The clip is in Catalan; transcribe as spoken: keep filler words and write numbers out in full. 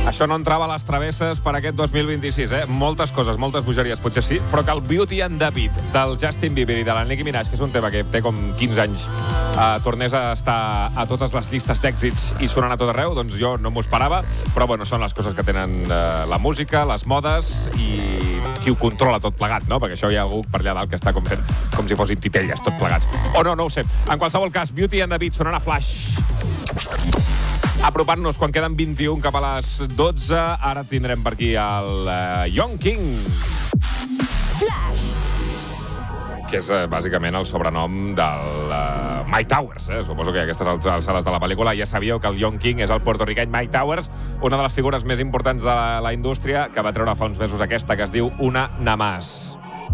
Això no entrava a les travesses per aquest dos mil vint-i-sis, eh? Moltes coses, moltes bogeries, potser sí, però que el Beauty and the Beat del Justin Bieber i de la Nicki Minaj, que és un tema que té com quinze anys, eh, tornés a estar a totes les llistes d'èxits i sonant a tot arreu, doncs jo no m'ho esperava, però bueno, són les coses que tenen eh, la música, les modes i qui ho controla tot plegat, no? Perquè això hi ha algú per allà dalt que està com fent com si fossin titelles, tot plegats. O no, no ho sé. En qualsevol cas, Beauty and the Beat sonant a Flash. Apropant-nos quan queden vint-i-un cap a les dotze. Ara tindrem per aquí el uh, Young King. Flash. Que és uh, bàsicament el sobrenom del uh, Mike Towers. Eh? Suposo que a aquestes alçades de la pel·lícula ja sabíeu que el Young King és el porto-ricany Mike Towers, una de les figures més importants de la, la indústria, que va treure fa uns mesos aquesta que es diu Una Namás.